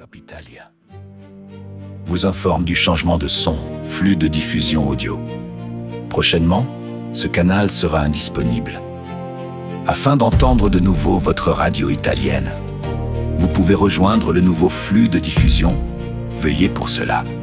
Top Italia vous informe du changement de son, flux de diffusion audio. Prochainement, ce canal sera indisponible. Afin d'entendre de nouveau votre radio italienne, vous pouvez rejoindre le nouveau flux de diffusion. Veuillez pour cela